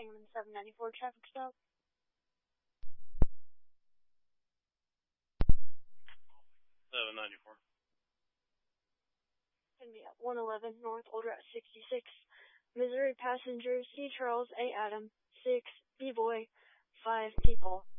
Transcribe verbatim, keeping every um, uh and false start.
Sangamon seven ninety-four traffic stop. seven ninety-four. Gonna be at one eleven North Old Route sixty-six. Missouri passengers C. Charles A. Adam, six, B-Boy, five people.